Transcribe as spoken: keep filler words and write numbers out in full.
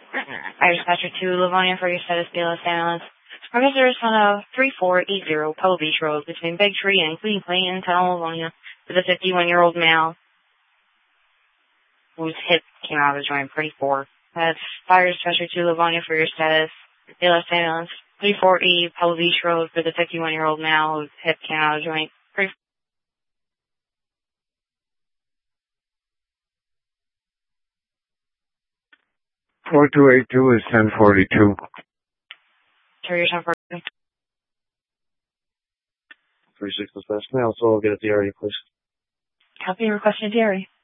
I dispatcher to Livonia for your status B L S ambulance. Our visitor is on a three four eight zero Pebble Beach Road between Big Tree and Queen Plain in town, Livonia, with a fifty-one-year-old male whose hip came out of the joint, pretty poor. That's fire dispatcher to Livonia for your status B L S ambulance. three four eight Pebble Beach Road with a fifty-one-year-old male whose hip came out of the joint. Pretty four two eight two is ten forty-two. for your ten forty-two. three six dispatch now, so I'll get at the area, please. Copy requested, Jerry.